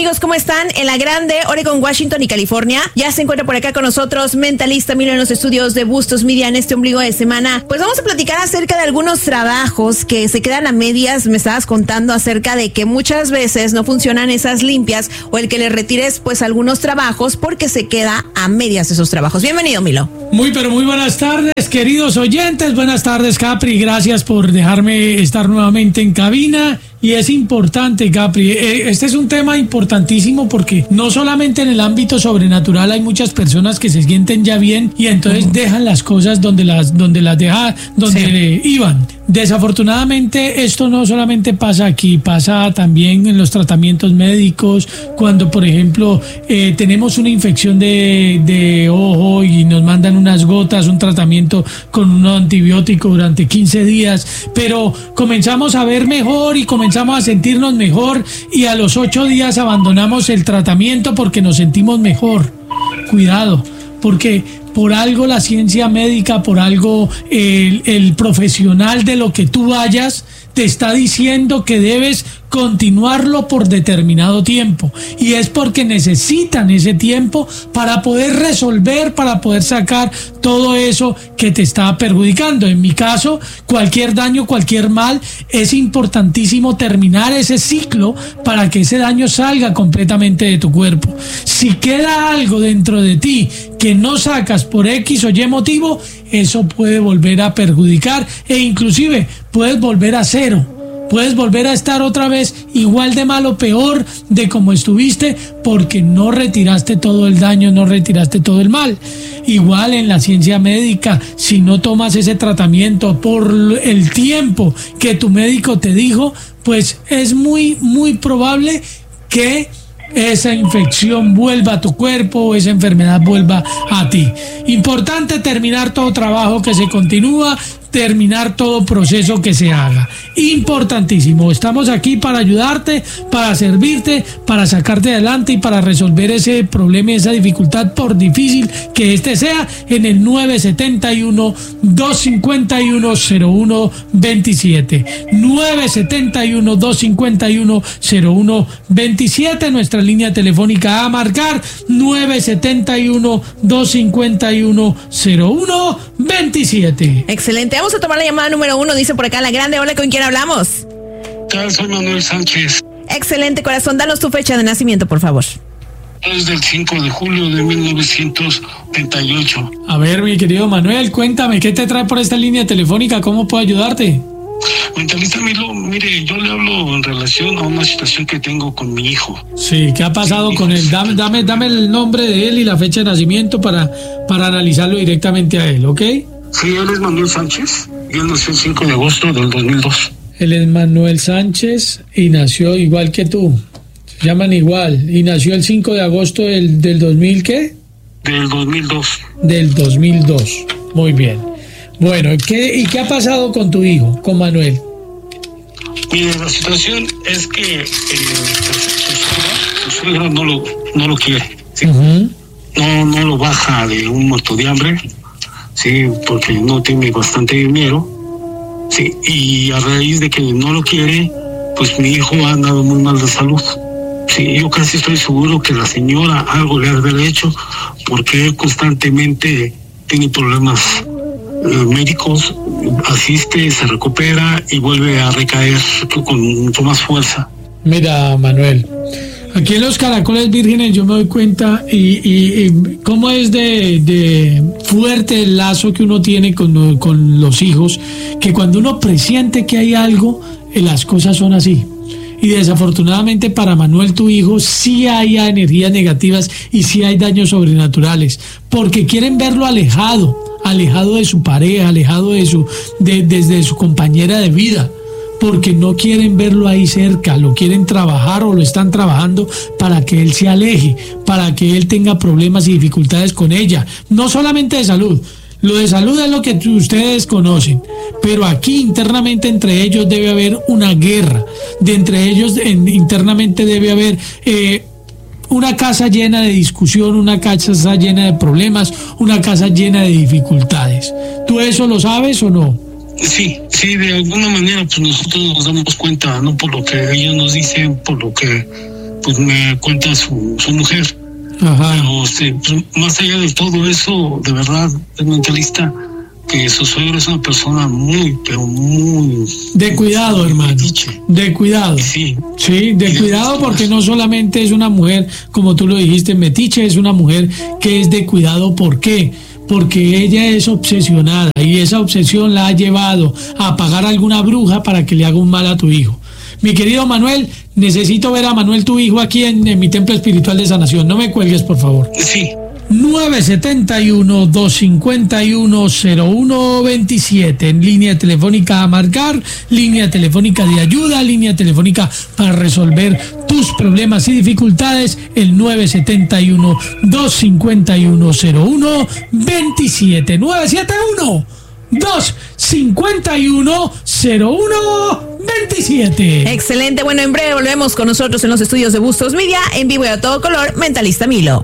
amigos? ¿Cómo están? En la grande Oregon, Washington y California. Ya se encuentra por acá con nosotros Mentalista Milo en los estudios de Bustos Media en este ombligo de semana. Pues vamos a platicar acerca de algunos trabajos que se quedan a medias. Me estabas contando acerca de que muchas veces no funcionan esas limpias o el que le retires pues algunos trabajos porque se queda a medias esos trabajos. Bienvenido, Milo. Muy buenas tardes, queridos oyentes. Buenas tardes, Capri. Gracias por dejarme estar nuevamente en cabina. Y es importante, Capri, este es un tema importantísimo porque no solamente en el ámbito sobrenatural hay muchas personas que se sienten ya bien y entonces dejan las cosas donde las iban. Desafortunadamente esto no solamente pasa aquí, pasa también en los tratamientos médicos, cuando por ejemplo tenemos una infección de ojo y nos mandan unas gotas, un tratamiento con un antibiótico durante 15 días, pero comenzamos a ver mejor y comenzamos a sentirnos mejor y a los 8 días abandonamos el tratamiento porque nos sentimos mejor. Cuidado, porque por algo la ciencia médica, por algo el profesional de lo que tú vayas te está diciendo que debes continuarlo por determinado tiempo y es porque necesitan ese tiempo para poder resolver, para poder sacar todo eso que te está perjudicando. En mi caso, cualquier daño, cualquier mal, es importantísimo terminar ese ciclo para que ese daño salga completamente de tu cuerpo. Si queda algo dentro de ti que no sacas por X o Y motivo, eso puede volver a perjudicar e inclusive puedes volver a cero. Puedes volver a estar otra vez igual de mal o peor de como estuviste porque no retiraste todo el daño, no retiraste todo el mal. Igual en la ciencia médica, si no tomas ese tratamiento por el tiempo que tu médico te dijo, pues es muy probable que esa infección vuelva a tu cuerpo o esa enfermedad vuelva a ti. Importante terminar todo trabajo que se continúa, terminar todo proceso que se haga. Importantísimo. Estamos aquí para ayudarte, para servirte, para sacarte adelante y para resolver ese problema y esa dificultad, por difícil que este sea, en el 971-251-0127. 971-251-0127, nuestra línea telefónica a marcar, 971-251-0127. Excelente. Vamos a tomar la llamada número 1, dice por acá la grande. Hola, ¿con quién hablamos? Soy Manuel Sánchez. Excelente, corazón. Danos tu fecha de nacimiento, por favor. Es del 5 de julio de 1938. A ver, mi querido Manuel, cuéntame, ¿qué te trae por esta línea telefónica? ¿Cómo puedo ayudarte? Mentalista Milo, mire, yo le hablo en relación a una situación que tengo con mi hijo. Sí, ¿qué ha pasado con él? Dame el nombre de él y la fecha de nacimiento para analizarlo directamente a él, ¿ok? Sí, él es Manuel Sánchez y él nació el 5 de agosto del 2002. Él es Manuel Sánchez y nació igual que tú. Se llaman igual. ¿Y nació el 5 de agosto del 2000 qué? Del 2002. Del 2002. Muy bien. Bueno, ¿qué ha pasado con tu hijo, con Manuel? Mire, la situación es que su suegra no lo quiere. ¿Sí? Uh-huh. No lo baja de un muerto de hambre. Sí, porque no tiene bastante dinero. Sí, y a raíz de que no lo quiere, pues mi hijo ha andado muy mal de salud. Sí, yo casi estoy seguro que la señora algo le ha de haber hecho, porque él constantemente tiene problemas médicos, asiste, se recupera y vuelve a recaer con mucho más fuerza. Mira, Manuel, aquí en los Caracoles Vírgenes yo me doy cuenta y cómo es de fuerte el lazo que uno tiene con los hijos, que cuando uno presiente que hay algo, las cosas son así. Y desafortunadamente para Manuel, tu hijo, sí hay energías negativas y sí hay daños sobrenaturales, porque quieren verlo alejado de su pareja, alejado desde su compañera de vida, porque no quieren verlo ahí cerca, lo quieren trabajar o lo están trabajando para que él se aleje, para que él tenga problemas y dificultades con ella, no solamente de salud. Lo de salud es lo que ustedes conocen, pero aquí internamente entre ellos debe haber una guerra, entre ellos internamente debe haber una casa llena de discusión, una casa llena de problemas, una casa llena de dificultades. ¿Tú eso lo sabes o no? Sí, de alguna manera pues nosotros nos damos cuenta, no por lo que ellos nos dicen, por lo que pues me cuenta su mujer. Ajá. Pero pues, más allá de todo eso, de verdad, el mentalista, que su suegro es una persona muy, pero muy... De cuidado, hermano. Metiche. De cuidado. Sí. Sí, de cuidado, porque no solamente es una mujer, como tú lo dijiste, metiche, es una mujer que es de cuidado. ¿Por qué? Porque ella es obsesionada y esa obsesión la ha llevado a pagar a alguna bruja para que le haga un mal a tu hijo. Mi querido Manuel, necesito ver a Manuel, tu hijo, aquí en mi templo espiritual de sanación. No me cuelgues, por favor. Sí. 971-251-0127, en línea telefónica a marcar, línea telefónica de ayuda, línea telefónica para resolver tus problemas y dificultades, el 971-251-0127, 971-251-0127. Excelente, bueno, en breve volvemos con nosotros en los estudios de Bustos Media, en vivo y a todo color, Mentalista Milo.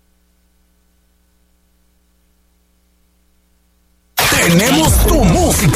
Tenemos tu música.